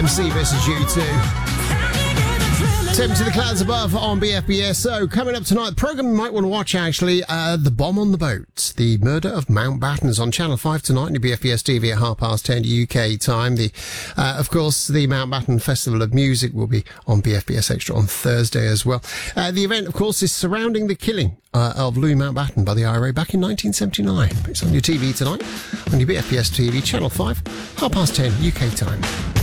See This Is You Too. Tip to the clouds above on BFBS. So, coming up tonight, the programme you might want to watch, actually, The Bomb on the Boat. The Murder of Mountbatten is on Channel 5 tonight on BFBS TV at 10:30 UK time. Of course, the Mountbatten Festival of Music will be on BFBS Extra on Thursday as well. The event, of course, is surrounding the killing of Louis Mountbatten by the IRA back in 1979. It's on your TV tonight, on your BFBS TV, Channel 5, 10:30 UK time.